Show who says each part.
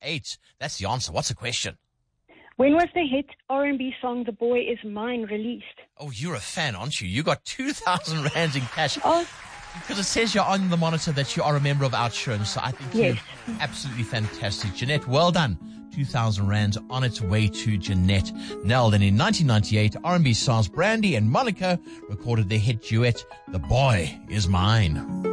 Speaker 1: 1998. That's the answer. What's the question?
Speaker 2: When was the hit R&B song The Boy Is Mine released?
Speaker 1: Oh, you're a fan, aren't you? You got 2,000 rands in cash.
Speaker 2: Oh,
Speaker 1: Because it says you're on the monitor that you are a member of Outsurance. So I think
Speaker 2: yes.
Speaker 1: you're absolutely fantastic. Jeanette, well done. 2,000 rands on its way to Jeanette. Nell, then in 1998, R&B stars Brandy and Monica recorded their hit duet, The Boy Is Mine.